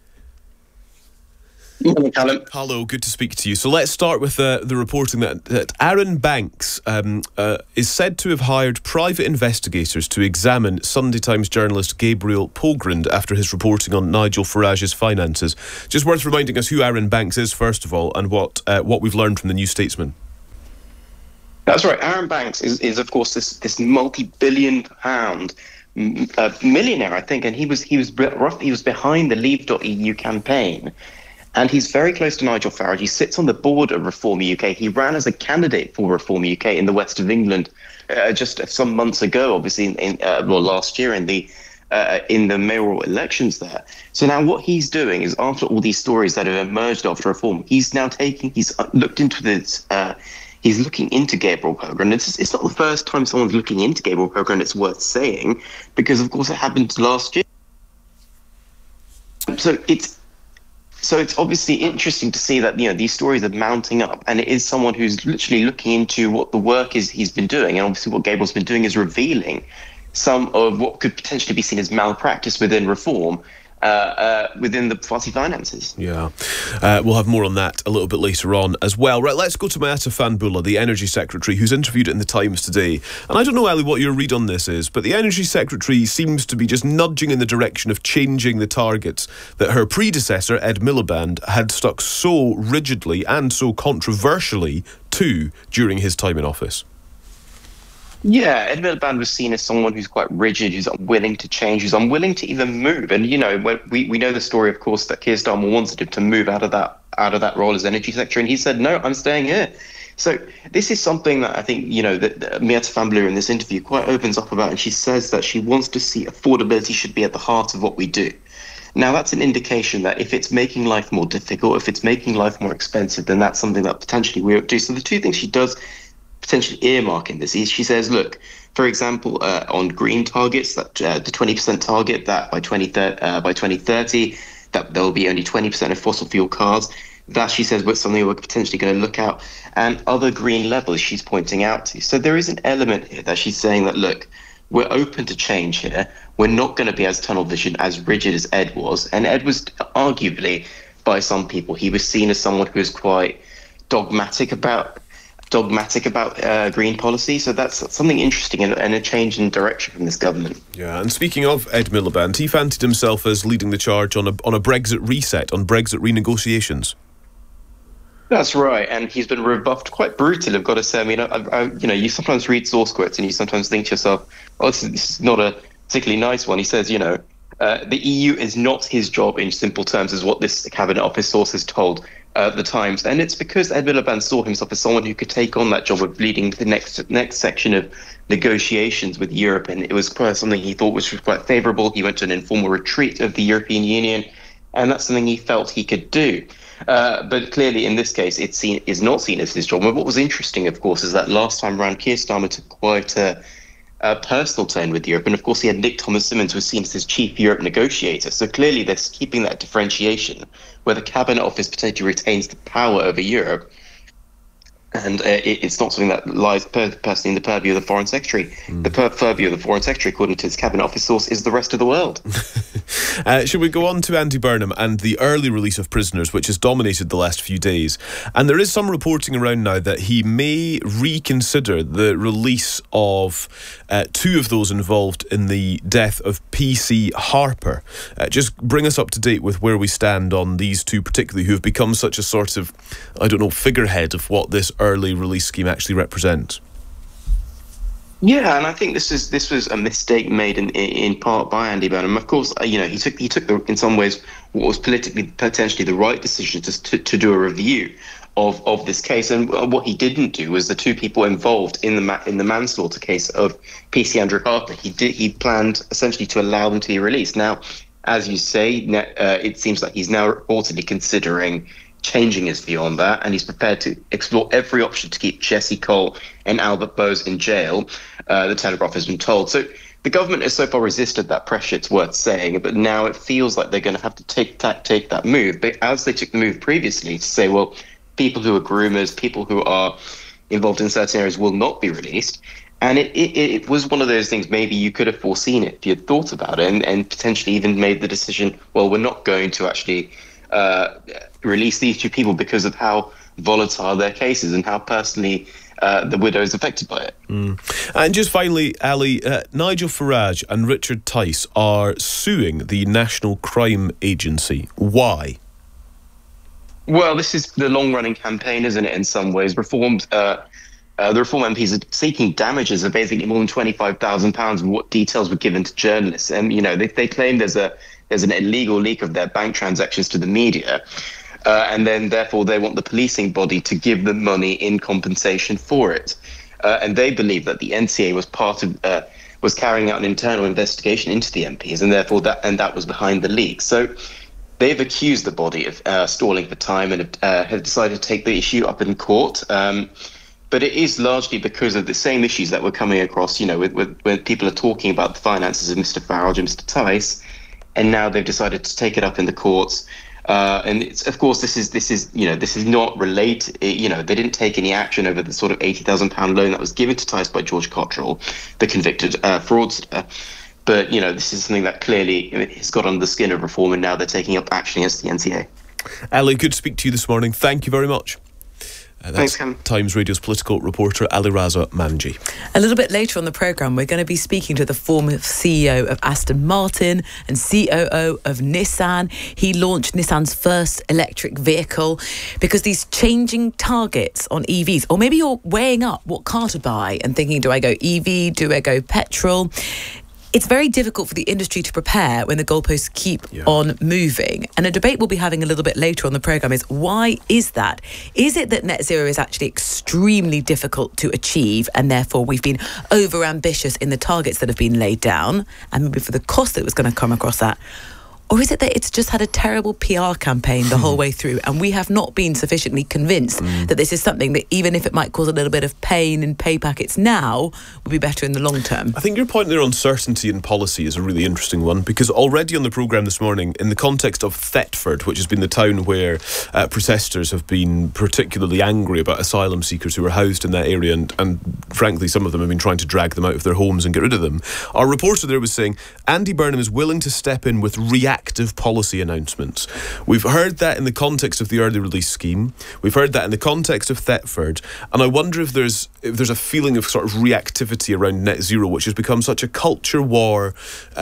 Morning, Callum. Hello, good to speak to you. So let's start with the reporting that Arron Banks is said to have hired private investigators to examine Sunday Times journalist Gabriel Pogrund after his reporting on Nigel Farage's finances. Just worth reminding us who Arron Banks is, first of all, and what we've learned from the New Statesman. That's right. Arron Banks is of course, this multi-billion pound millionaire, I think, and he was behind the Leave.eu campaign. And he's very close to Nigel Farage. He sits on the board of Reform UK. He ran as a candidate for Reform UK in the west of England just some months ago, obviously, last year in the mayoral elections there. So now what he's doing is, after all these stories that have emerged after Reform, he's looked into this. He's looking into Gabriel Pogrund. It's not the first time someone's looking into Gabriel Pogrund, it's worth saying, because, of course, it happened last year. So it's obviously interesting to see that, these stories are mounting up, and it is someone who's literally looking into what the work is he's been doing. And obviously what Gabriel's been doing is revealing some of what could potentially be seen as malpractice within Reform, within the party finances. Yeah. We'll have more on that a little bit later on as well. Right, let's go to Mayata Fanbullah, the Energy Secretary, who's interviewed in the Times today. And I don't know, Ali, what your read on this is, but the Energy Secretary seems to be just nudging in the direction of changing the targets that her predecessor, Ed Miliband, had stuck so rigidly and so controversially to during his time in office. Yeah, Ed Miliband was seen as someone who's quite rigid, who's unwilling to change, who's unwilling to even move. And, we know the story, of course, that Keir Starmer wanted him to move out of that role as Energy Secretary, and he said, no, I'm staying here. So this is something that I think, that Mayata Fanbullah in this interview quite opens up about, and she says that she wants to see affordability should be at the heart of what we do. Now, that's an indication that if it's making life more difficult, if it's making life more expensive, then that's something that potentially we ought to do. So the two things she does potentially earmark in this is, she says, look, for example, on green targets, that the 20% target that by 2030, that there will be only 20% of fossil fuel cars. That, she says, was something we're potentially going to look at, and other green levels she's pointing out to. So there is an element here that she's saying that, look, we're open to change here. We're not going to be as tunnel vision, as rigid as Ed was. And Ed was arguably, by some people, he was seen as someone who was quite dogmatic about green policy. So that's something interesting and a change in direction from this government. Yeah, and speaking of Ed Miliband, he fancied himself as leading the charge on a Brexit reset, on Brexit renegotiations. That's right, and he's been rebuffed quite brutally, I've got to say. I mean, you sometimes read source quotes and you sometimes think to yourself, oh, this is not a particularly nice one. He says, the EU is not his job, in simple terms, is what this Cabinet Office source has told the Times. And it's because Ed Miliband saw himself as someone who could take on that job of leading the next section of negotiations with Europe. And it was quite something he thought was quite favourable. He went to an informal retreat of the European Union, and that's something he felt he could do. But clearly, in this case, is not seen as his job. And what was interesting, of course, is that last time around, Keir Starmer took quite a personal tone with Europe. And of course, he had Nick Thomas-Symonds, who was seen as his chief Europe negotiator. So clearly, they're keeping that differentiation where the Cabinet Office potentially retains the power over Europe. And it's not something that lies personally in the purview of the Foreign Secretary. The purview of the Foreign Secretary, according to his Cabinet Office source, is the rest of the world. Should we go on to Andy Burnham and the early release of prisoners, which has dominated the last few days? And there is some reporting around now that he may reconsider the release of two of those involved in the death of PC Harper. Just bring us up to date with where we stand on these two particularly, who have become such a sort of, figurehead of what this early release scheme actually represents. Yeah, and I think this was a mistake made in part by Andy Burnham. Of course, he took in some ways what was potentially the right decision to do a review of this case. And what he didn't do was the two people involved in the manslaughter case of PC Andrew Harper. He planned essentially to allow them to be released. Now, as you say, it seems like he's now reportedly considering changing his view on that, and he's prepared to explore every option to keep Jesse Cole and Albert Bowes in jail, the Telegraph has been told. So the government has so far resisted that pressure, it's worth saying, but now it feels like they're going to have to take that move. But as they took the move previously to say, well, people who are groomers, people who are involved in certain areas will not be released. And it was one of those things, maybe you could have foreseen it if you had thought about it and potentially even made the decision, well, we're not going to actually release these two people because of how volatile their case is and how personally the widow is affected by it. And just finally, Ali, Nigel Farage and Richard Tice are suing the National Crime Agency. Why? Well, this is the long-running campaign, isn't it, in some ways? The Reform MPs are seeking damages of basically more than £25,000 of what details were given to journalists. And, they claim there's an illegal leak of their bank transactions to the media. And then, therefore, they want the policing body to give them money in compensation for it. And they believe that the NCA was carrying out an internal investigation into the MPs, and therefore that was behind the leak. So they've accused the body of stalling for time and have decided to take the issue up in court. But it is largely because of the same issues that we're coming across, when people are talking about the finances of Mr. Farage and Mr. Tice, and now they've decided to take it up in the courts. And it's, of course, this is not related. They didn't take any action over the sort of £80,000 loan that was given to Tice by George Cottrell, the convicted fraudster. But this is something that clearly has got under the skin of Reform, and now they're taking up action against the NCA. Ali, good to speak to you this morning. Thank you very much. Thanks, Cam. Times Radio's political reporter Ali Raza Manji. A little bit later on the programme, we're going to be speaking to the former CEO of Aston Martin and COO of Nissan. He launched Nissan's first electric vehicle because these changing targets on EVs, or maybe you're weighing up what car to buy and thinking, do I go EV, do I go petrol? It's very difficult for the industry to prepare when the goalposts keep on moving. And a debate we'll be having a little bit later on the programme is, why is that? Is it that net zero is actually extremely difficult to achieve, and therefore we've been over-ambitious in the targets that have been laid down, and maybe for the cost that was going to come across that? Or is it that it's just had a terrible PR campaign the whole way through, and we have not been sufficiently convinced that this is something that, even if it might cause a little bit of pain in pay packets now, will be better in the long term? I think your point there on certainty in policy is a really interesting one, because already on the programme this morning, in the context of Thetford, which has been the town where protesters have been particularly angry about asylum seekers who are housed in that area, and frankly some of them have been trying to drag them out of their homes and get rid of them, our reporter there was saying Andy Burnham is willing to step in with reactive policy announcements. We've heard that in the context of the early release scheme. We've heard that in the context of Thetford. And I wonder if there's a feeling of sort of reactivity around net zero, which has become such a culture war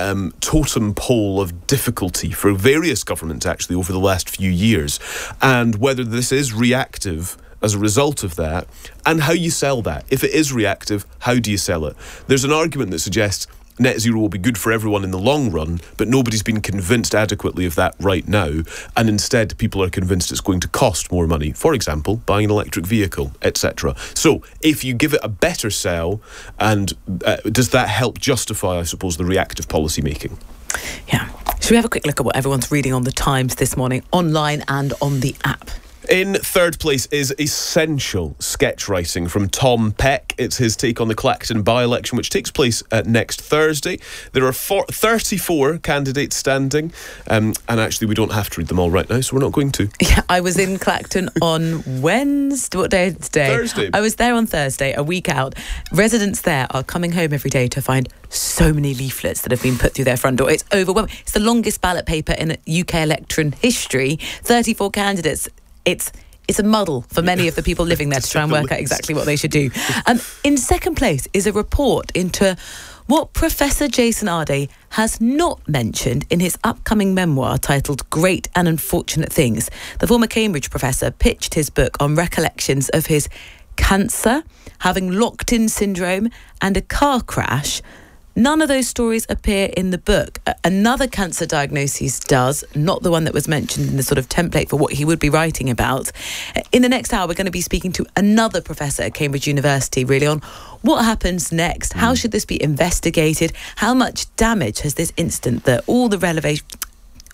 totem pole of difficulty for various governments actually over the last few years. And whether this is reactive as a result of that, and how you sell that. If it is reactive, how do you sell it? There's an argument that suggests net zero will be good for everyone in the long run, but nobody's been convinced adequately of that right now, and instead people are convinced it's going to cost more money. For example, buying an electric vehicle, etc. So if you give it a better sell, and does that help justify, I suppose, the reactive policy making? Yeah. Should we have a quick look at what everyone's reading on the Times this morning, online and on the app? In third place is Essential sketch writing from Tom Peck. It's his take on the Clacton by-election, which takes place next Thursday. There are 34 candidates standing, and actually we don't have to read them all right now, so we're not going to. Yeah, I was in Clacton on Wednesday. What day is it today? Thursday. I was there on Thursday, a week out. Residents there are coming home every day to find so many leaflets that have been put through their front door. It's overwhelming. It's the longest ballot paper in UK election history. 34 candidates. It's a muddle for many of the people living there to try and work out exactly what they should do. In second place is a report into what Professor Jason Ardey has not mentioned in his upcoming memoir titled Great and Unfortunate Things. The former Cambridge professor pitched his book on recollections of his cancer, having locked-in syndrome and a car crash. None of those stories appear in the book. Another cancer diagnosis does, not the one that was mentioned in the sort of template for what he would be writing about. In the next hour, we're going to be speaking to another professor at Cambridge University, really, on what happens next. How should this be investigated? How much damage has this incident, all the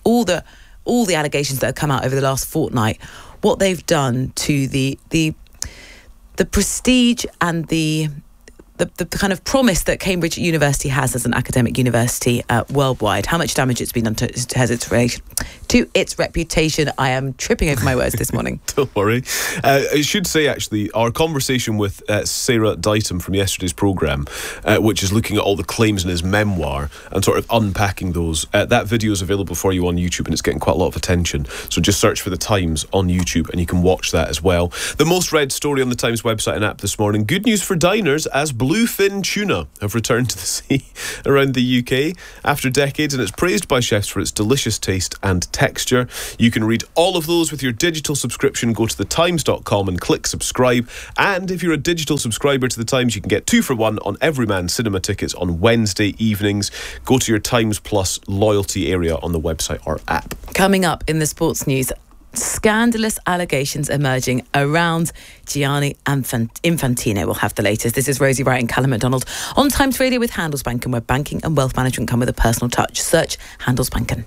all the allegations that have come out over the last fortnight, what they've done to the prestige and the kind of promise that Cambridge University has as an academic university worldwide, how much damage it's been done to its reputation. I am tripping over my words this morning. Don't worry. I should say, actually, our conversation with Sarah Dighton from yesterday's programme, which is looking at all the claims in his memoir and sort of unpacking those, that video is available for you on YouTube, and it's getting quite a lot of attention. So just search for The Times on YouTube and you can watch that as well. The most read story on The Times website and app this morning: good news for diners, as bluefin tuna have returned to the sea around the UK after decades, and it's praised by chefs for its delicious taste and texture. You can read all of those with your digital subscription. Go to thetimes.com and click subscribe. And if you're a digital subscriber to The Times, you can get 2 for 1 on Everyman cinema tickets on Wednesday evenings. Go to your Times Plus loyalty area on the website or app. Coming up in the sports news, scandalous allegations emerging around Gianni Infantino. We'll have the latest. This is Rosie Wright and Callum McDonald on Times Radio with Handelsbanken, where banking and wealth management come with a personal touch. Search Handelsbanken.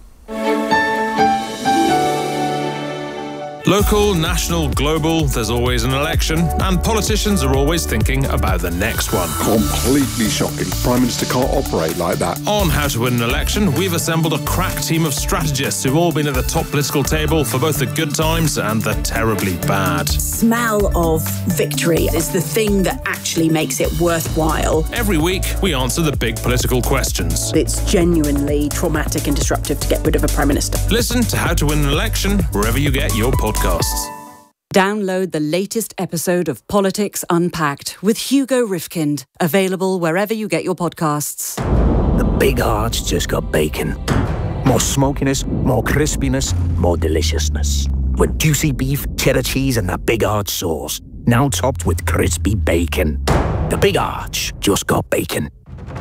Local, national, global, there's always an election, and politicians are always thinking about the next one. Completely shocking. Prime Minister can't operate like that. On How to Win an Election, we've assembled a crack team of strategists who've all been at the top political table for both the good times and the terribly bad. Smell of victory is the thing that actually makes it worthwhile. Every week, we answer the big political questions. It's genuinely traumatic and disruptive to get rid of a Prime Minister. Listen to How to Win an Election wherever you get your podcasts. Download the latest episode of Politics Unpacked with Hugo Rifkind, available wherever you get your podcasts. The big arch just got bacon. More smokiness, more crispiness, more deliciousness. With juicy beef, cheddar cheese and that big arch sauce. Now topped with crispy bacon. The big arch just got bacon.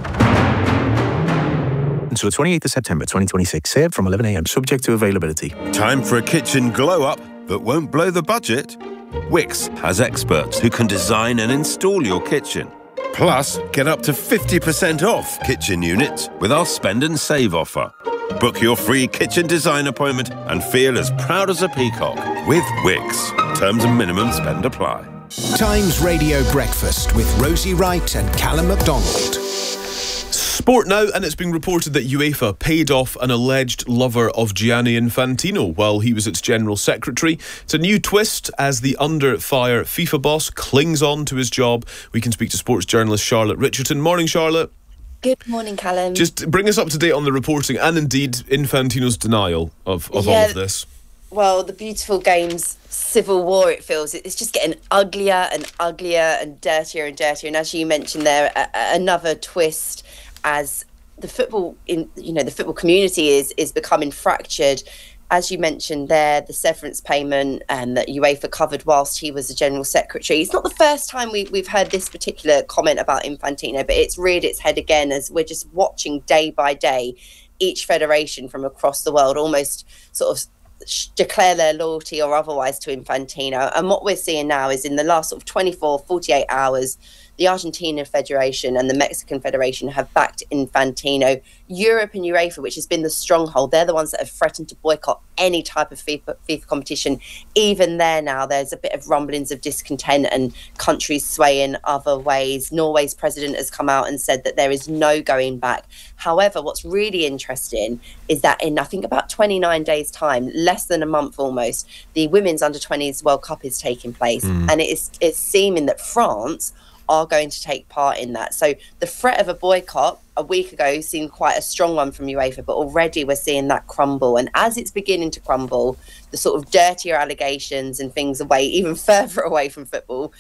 Until the 28th of September 2026, served from 11 a.m, subject to availability. Time for a kitchen glow-up that won't blow the budget? Wix has experts who can design and install your kitchen. Plus, get up to 50% off kitchen units with our Spend and Save offer. Book your free kitchen design appointment and feel as proud as a peacock with Wix. Terms and minimum spend apply. Times Radio Breakfast with Rosie Wright and Callum McDonald. Sport now, and it's been reported that UEFA paid off an alleged lover of Gianni Infantino while he was its general secretary. It's a new twist as the under-fire FIFA boss clings on to his job. We can speak to sports journalist Charlotte Richardson. Morning, Charlotte. Good morning, Callum. Just bring us up to date on the reporting and indeed Infantino's denial of all of this. Well, the beautiful game's civil war, it feels. It's just getting uglier and uglier and dirtier and dirtier. And as you mentioned there, another twist as the football the football community is becoming fractured. As you mentioned there, the severance payment that UEFA covered whilst he was the general secretary. It's not the first time we've heard this particular comment about Infantino, but it's reared its head again as we're just watching day by day each federation from across the world almost sort of declare their loyalty or otherwise to Infantino. And what we're seeing now is in the last sort of 24, 48 hours, the Argentina Federation and the Mexican Federation have backed Infantino. Europe and UEFA, which has been the stronghold, they're the ones that have threatened to boycott any type of FIFA competition. Even there now, there's a bit of rumblings of discontent and countries swaying other ways. Norway's president has come out and said that there is no going back. However, what's really interesting is that in, I think, about 29 days' time, less than a month almost, the Women's Under-20s World Cup is taking place. And it's seeming that France are going to take part in that. So the threat of a boycott a week ago seemed quite a strong one from UEFA, but already we're seeing that crumble. And as it's beginning to crumble, the sort of dirtier allegations and things away, even further away from football,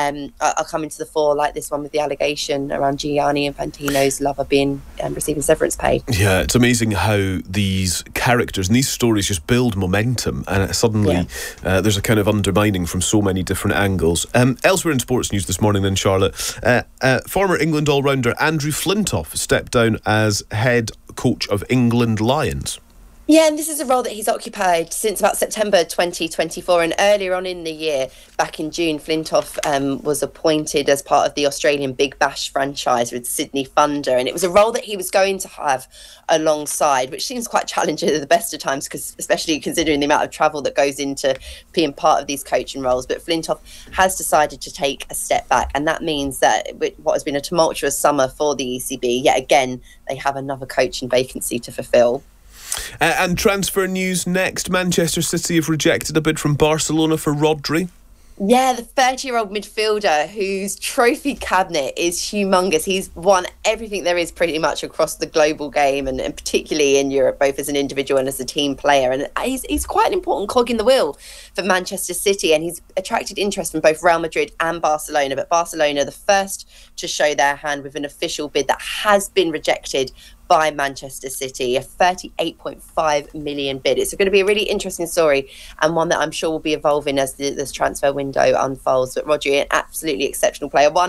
are coming to the fore, like this one with the allegation around Gianni Infantino's lover being receiving severance pay. Yeah, it's amazing how these characters and these stories just build momentum, and suddenly there's a kind of undermining from so many different angles. Elsewhere in sports news this morning then, Charlotte, former England all-rounder Andrew Flintoff stepped down as head coach of England Lions. Yeah, and this is a role that he's occupied since about September 2024. And earlier on in the year, back in June, Flintoff was appointed as part of the Australian Big Bash franchise with Sydney Thunder. And it was a role that he was going to have alongside, which seems quite challenging at the best of times, because especially considering the amount of travel that goes into being part of these coaching roles. But Flintoff has decided to take a step back. And that means that with what has been a tumultuous summer for the ECB, yet again, they have another coaching vacancy to fulfil. And transfer news next. Manchester City have rejected a bid from Barcelona for Rodri. Yeah, the 30-year-old midfielder whose trophy cabinet is humongous. He's won everything there is pretty much across the global game and particularly in Europe, both as an individual and as a team player. And he's quite an important cog in the wheel for Manchester City, and he's attracted interest from both Real Madrid and Barcelona. But Barcelona, the first to show their hand with an official bid that has been rejected by Manchester City, a 38.5 million bid. It's going to be a really interesting story and one that I'm sure will be evolving as this transfer window unfolds. But Rodri, an absolutely exceptional player.